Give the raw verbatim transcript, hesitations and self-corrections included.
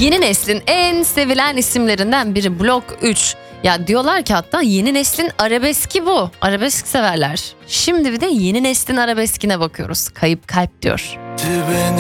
Yeni neslin en sevilen isimlerinden biri Blok üç. Ya diyorlar ki hatta yeni neslin arabeski bu. Arabesk severler. Şimdi bir de yeni neslin arabeskine bakıyoruz. Kayıp Kalp diyor. Beni